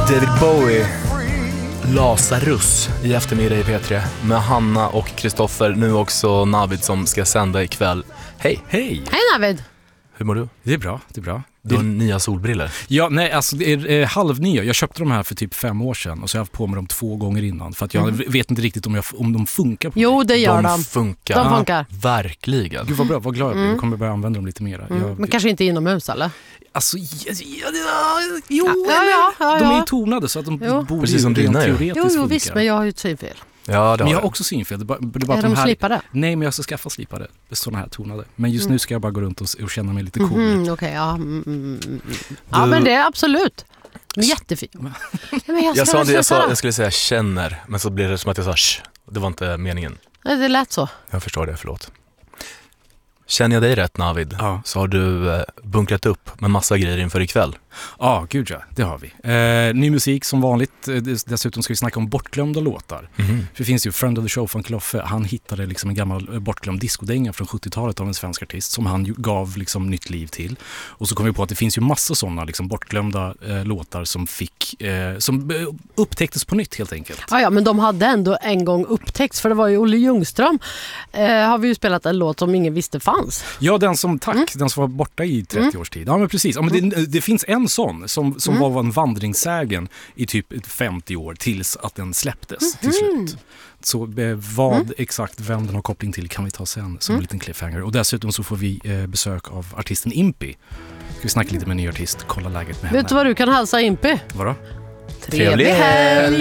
David Bowie, Lazarus i eftermiddag i P3 med Hanna och Kristoffer, nu också Navid som ska sända ikväll. Hej! Hej! Hej Navid! Hur mår du? Det är bra, det är bra. Du har nya solbriller. Ja, nej, alltså det är halvnya. Jag köpte de här för typ 5 år sedan och så har jag haft på mig dem 2 gånger innan. För att jag vet inte riktigt om de funkar på Jo, mig. det gör de. Funkar. De funkar. Verkligen. Gud vad bra, vad glad jag blir. Jag kommer börja använda dem lite mer. Men kanske inte inomhus, eller? Alltså, Ja. de är ju tonade så att de borde precis som rent dina, teoretiskt Jo, funka. visst, men jag har ju ett synfel. Ja, det Men har jag har du. också synfel. Det är bara Är att de här... slipade? Nej, men jag ska skaffa slipade. Sådana här tonade. Men just nu ska jag bara gå runt och känna mig lite cool. Okej, ja. Ja, men det är absolut. Jättefint. Jag skulle säga känner, men så blev det som att jag sa sh. Det var inte meningen. Nej, det lät så. Jag förstår det, förlåt. Känner jag dig rätt, Navid, Ja. så har du bunkrat upp med massa grejer inför ikväll. Ja, gud ja, det har vi. Ny musik som vanligt. Dessutom ska vi snacka om bortglömda låtar. För det finns ju Friend of the Show från Kloffe. Han hittade liksom en gammal bortglömd diskodänga från 70-talet av en svensk artist som han gav liksom nytt liv till. Och så kom vi på att det finns ju massa sådana liksom bortglömda låtar som upptäcktes på nytt helt enkelt. Ja, men de hade ändå en gång upptäckts, för det var ju Olle Ljungström. Har vi ju spelat en låt som ingen visste fanns. Ja, den som var borta i 30 års tid. Ja, men precis. Ja, men det finns en sån som var en vandringssägen i typ 50 år tills att den släpptes till slut. Så vem den har koppling till kan vi ta sen som en liten cliffhanger. Och dessutom så får vi besök av artisten Impi. Ska vi snacka lite med en ny artist, kolla läget med henne. Vet du vad du kan hälsa Impi? Vadå? Trevlig helg!